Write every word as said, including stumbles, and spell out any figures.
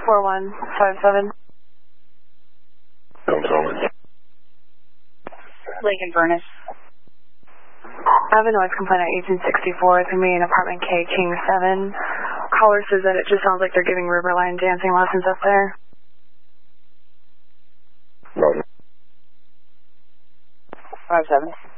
four one five seven. Don't tell me. Lake Inverness. I have a noise complaint at eighteen sixty-four. It's going to be in apartment K, King seven. Caller says that it just sounds like they're giving Riverline dancing lessons up there. Roger. five seven.